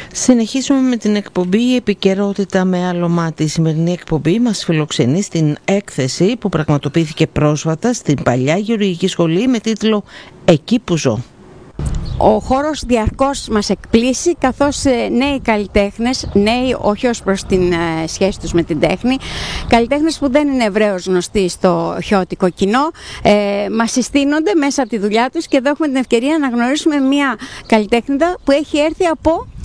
Συνεχίζουμε με την εκπομπή «Η επικαιρότητα με άλλο μάτι». Η σημερινή εκπομπή μας φιλοξενεί στην έκθεση που πραγματοποιήθηκε πρόσφατα στην Παλιά Γεωργική Σχολή με τίτλο «Εκεί που ζω». Ο χώρος διαρκώς μας εκπλήσει, καθώς νέοι καλλιτέχνες, νέοι όχι ως προς την σχέση τους με την τέχνη, καλλιτέχνες που δεν είναι ευρέως γνωστοί στο χιώτικο κοινό, μας συστήνονται μέσα από τη δουλειά τους, και εδώ έχουμε την ευκαιρία να γνωρίσουμε μια καλλιτέχνηδα που έχει έρθει από